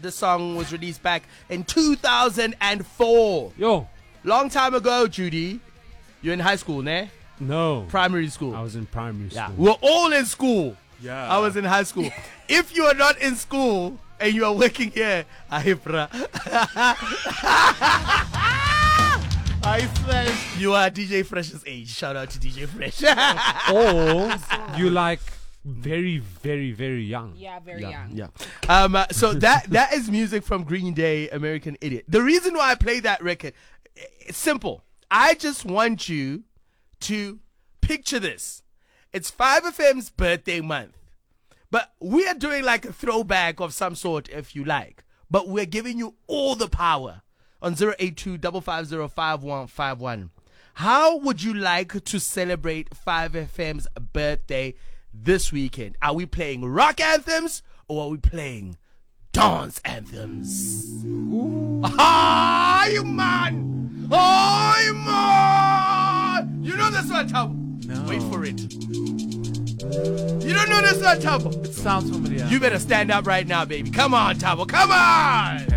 This song was released back in 2004. Yo. Long time ago, Judy. You're in high school, ne? No. Primary school. I was in primary school. Yeah. We're all in school. Yeah. I was in high school. If you are not in school and you are working here, you are DJ Fresh's age. Shout out to DJ Fresh. Or you like very, very, very young. Yeah, very young. Yeah. So that is music from Green Day, American Idiot. The reason why I play that record, it's simple. I just want you to picture this. It's 5FM's birthday month. But we are doing like a throwback of some sort, if you like. But we're giving you all the power on 082-550-5151. How would you like to celebrate 5FM's birthday this weekend? Are we playing rock anthems or are we playing dance anthems? Hi, man! Hi, man! You know this one, Tabo? No. Wait for it. You don't know this one, Tabo? It sounds familiar. You better stand up right now, baby. Come on, Tabo. Come on!